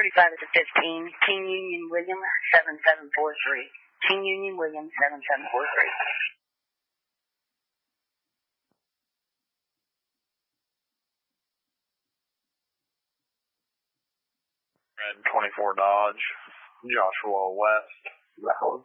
35 at the 15. King Union William 7743. King Union William 7743. Red 24 Dodge, Joshua West.